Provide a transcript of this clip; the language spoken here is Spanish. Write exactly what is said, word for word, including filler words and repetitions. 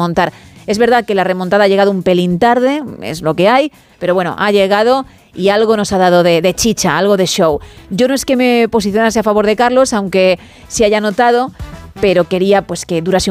remontar. Es verdad que la remontada ha llegado un pelín tarde, es lo que hay, pero bueno, ha llegado y algo nos ha dado de, de chicha, algo de show. Yo no es que me posicionase a favor de Carlos, aunque sí haya notado, pero quería pues que durase un